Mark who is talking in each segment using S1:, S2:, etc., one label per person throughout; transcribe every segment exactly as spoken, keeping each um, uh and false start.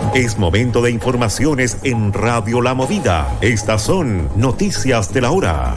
S1: Es momento de informaciones en Radio La Movida. Estas son noticias de la hora.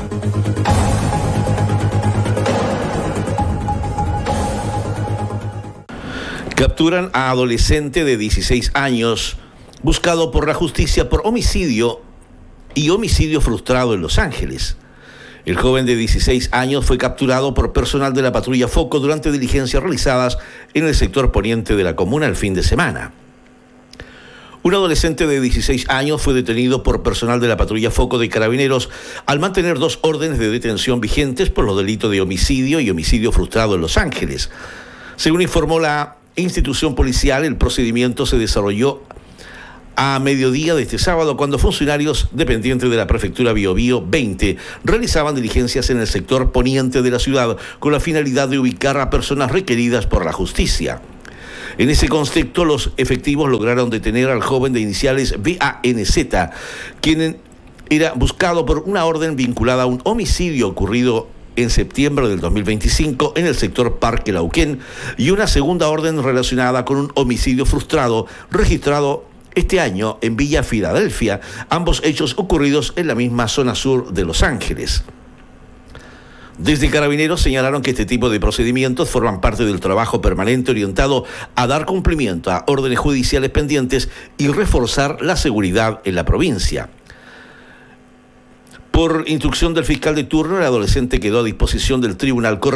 S2: Capturan a adolescente de dieciséis años, buscado por la justicia por homicidio y homicidio frustrado en Los Ángeles. El joven de dieciséis años fue capturado por personal de la patrulla Foco durante diligencias realizadas en el sector poniente de la comuna el fin de semana. Un adolescente de dieciséis años fue detenido por personal de la patrulla Foco de Carabineros al mantener dos órdenes de detención vigentes por los delitos de homicidio y homicidio frustrado en Los Ángeles. Según informó la institución policial, el procedimiento se desarrolló a mediodía de este sábado, cuando funcionarios dependientes de la prefectura Biobío veinte realizaban diligencias en el sector poniente de la ciudad con la finalidad de ubicar a personas requeridas por la justicia. En ese contexto, los efectivos lograron detener al joven de iniciales B A N Z, quien era buscado por una orden vinculada a un homicidio ocurrido en septiembre del dos mil veinticinco en el sector Parque Lauquén y una segunda orden relacionada con un homicidio frustrado registrado este año en Villa Filadelfia, ambos hechos ocurridos en la misma zona sur de Los Ángeles. Desde Carabineros señalaron que este tipo de procedimientos forman parte del trabajo permanente orientado a dar cumplimiento a órdenes judiciales pendientes y reforzar la seguridad en la provincia. Por instrucción del fiscal de turno, el adolescente quedó a disposición del tribunal correspondiente